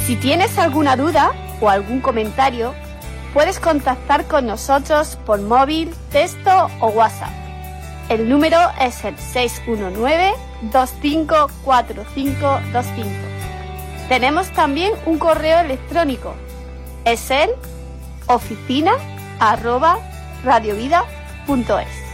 Si tienes alguna duda o algún comentario, puedes contactar con nosotros por móvil, texto o WhatsApp. El número es el 619-254525. Tenemos también un correo electrónico. Es el oficina@radiovida.es.